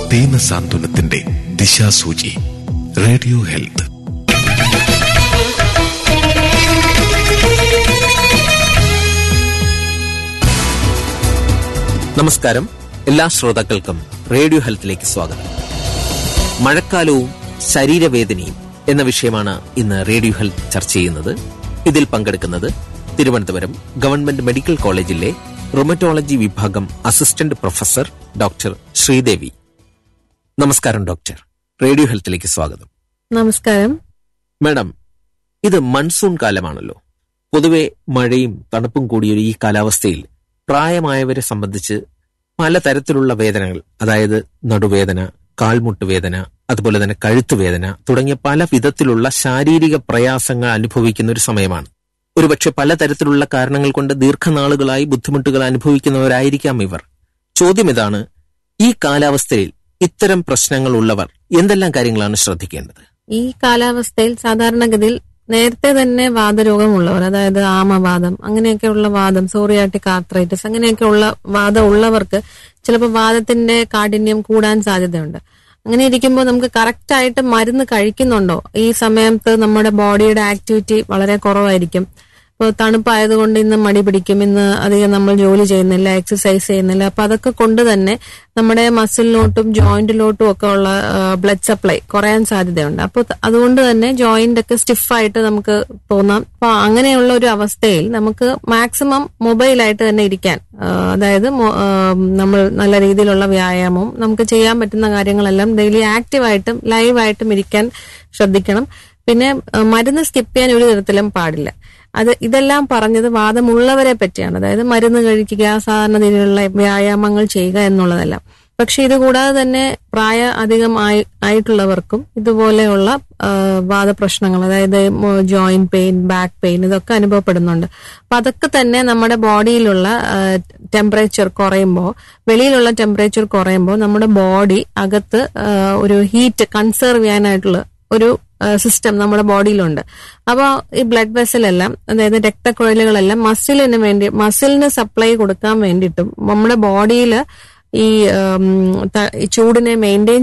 ദീനസാന്ത്വനത്തിന്റെ ദിശാസൂചി. Radio health. നമസ്കാരം. എല്ലാ ശ്രോതാക്കൾക്കും റേഡിയോ ഹെൽത്തിലേക്ക് സ്വാഗതം. മഴക്കാലവും ശരീരവേദനയും എന്ന വിഷയമാണ് ഇന്ന് റേഡിയോ ഹെൽത്ത് ചർച്ച ചെയ്യുന്നത്. ഇതിൽ പങ്കെടുക്കുന്നത് തിരുവനന്തപുരം ഗവൺമെന്റ് മെഡിക്കൽ കോളേജിലെ റുമറ്റോളജി വിഭാഗം അസിസ്റ്റന്റ് പ്രൊഫസർ ഡോക്ടർ ശ്രീദേവി. നമസ്കാരം ഡോക്ടർ. റേഡിയോ ഹെൽത്തിലേക്ക് സ്വാഗതം. നമസ്കാരം മാഡം, ഇത് മൺസൂൺ കാലമാണല്ലോ. പൊതുവെ മഴയും തണുപ്പും കൂടിയൊരു ഈ കാലാവസ്ഥയിൽ പ്രായമായവരെ സംബന്ധിച്ച് പലതരത്തിലുള്ള വേദനകൾ, അതായത് നടുവേദന, കാൽമുട്ട് വേദന, അതുപോലെ തന്നെ കഴുത്തുവേദന തുടങ്ങിയ പല വിധത്തിലുള്ള ശാരീരിക പ്രയാസങ്ങൾ അനുഭവിക്കുന്ന ഒരു സമയമാണ്. ഒരുപക്ഷെ പലതരത്തിലുള്ള കാരണങ്ങൾ കൊണ്ട് ദീർഘനാളുകളായി ബുദ്ധിമുട്ടുകൾ അനുഭവിക്കുന്നവരായിരിക്കാം ഇവർ. ചോദ്യം ഇതാണ്: ഈ കാലാവസ്ഥയിൽ ഇത്തരം പ്രശ്നങ്ങൾ ഉള്ളവർ എന്തെല്ലാം കാര്യങ്ങളാണ് ശ്രദ്ധിക്കേണ്ടത്? ഈ കാലാവസ്ഥയിൽ സാധാരണഗതിയിൽ നേരത്തെ തന്നെ വാതരോഗമുള്ളവർ, അതായത് ആമവാദം, അങ്ങനെയൊക്കെയുള്ള വാദം, സോറിയാറ്റിക് ആർത്രൈറ്റിസ്, അങ്ങനെയൊക്കെയുള്ള വാദം ഉള്ളവർക്ക് ചിലപ്പോൾ വാദത്തിന്റെ കാഠിന്യം കൂടാൻ സാധ്യതയുണ്ട്. അങ്ങനെ ഇരിക്കുമ്പോൾ നമുക്ക് കറക്റ്റായിട്ട് മരുന്ന് കഴിക്കുന്നുണ്ടോ? ഈ സമയത്ത് നമ്മുടെ ബോഡിയുടെ ആക്ടിവിറ്റി വളരെ കുറവായിരിക്കും. ഇപ്പോൾ തണുപ്പായതുകൊണ്ട് ഇന്ന് മടി പിടിക്കും, ഇന്ന് അധികം നമ്മൾ ജോലി ചെയ്യുന്നില്ല, എക്സസൈസ് ചെയ്യുന്നില്ല. അപ്പൊ അതൊക്കെ കൊണ്ട് തന്നെ നമ്മുടെ മസിലിലോട്ടും ജോയിന്റിലോട്ടും ഒക്കെ ഉള്ള ബ്ലഡ് സപ്ലൈ കുറയാൻ സാധ്യതയുണ്ട്. അപ്പോൾ അതുകൊണ്ട് തന്നെ ജോയിന്റ് ഒക്കെ സ്റ്റിഫായിട്ട് നമുക്ക് തോന്നാം. അപ്പൊ അങ്ങനെയുള്ള ഒരു അവസ്ഥയിൽ നമുക്ക് മാക്സിമം മൊബൈലായിട്ട് തന്നെ ഇരിക്കാൻ, അതായത് നമ്മൾ നല്ല രീതിയിലുള്ള വ്യായാമവും നമുക്ക് ചെയ്യാൻ പറ്റുന്ന കാര്യങ്ങളെല്ലാം ഡെയിലി ആക്റ്റീവായിട്ടും ലൈവായിട്ടും ഇരിക്കാൻ ശ്രദ്ധിക്കണം. പിന്നെ മരുന്ന് സ്കിപ്പ് ചെയ്യാൻ ഒരു തരത്തിലും പാടില്ല. ഇതെല്ലാം പറഞ്ഞത് വാദമുള്ളവരെ പറ്റിയാണ്, അതായത് മരുന്ന് കഴിക്കുക, സാധാരണ രീതിയിലുള്ള വ്യായാമങ്ങൾ ചെയ്യുക എന്നുള്ളതല്ല. പക്ഷെ ഇത് കൂടാതെ തന്നെ അധികം ആയിട്ടുള്ളവർക്കും ഇതുപോലെയുള്ള വാദപ്രശ്നങ്ങൾ, അതായത് ജോയിന്റ് പെയിൻ, ബാക്ക് പെയിൻ, ഇതൊക്കെ അനുഭവപ്പെടുന്നുണ്ട്. അപ്പൊ അതൊക്കെ തന്നെ നമ്മുടെ ബോഡിയിലുള്ള ടെമ്പറേച്ചർ കുറയുമ്പോൾ, വെളിയിലുള്ള ടെമ്പറേച്ചർ കുറയുമ്പോൾ നമ്മുടെ ബോഡി അകത്ത് ഒരു ഹീറ്റ് കൺസേർവ് ചെയ്യാനായിട്ടുള്ള ഒരു സിസ്റ്റം നമ്മുടെ ബോഡിയിലുണ്ട്. അപ്പോൾ ഈ ബ്ലഡ് വെസലെല്ലാം, അതായത് രക്തക്കുഴലുകളെല്ലാം മസിലിന് സപ്ലൈ കൊടുക്കാൻ വേണ്ടിയിട്ടും നമ്മുടെ ബോഡിയിൽ ഈ ചൂടിനെ മെയിൻറ്റെയിൻ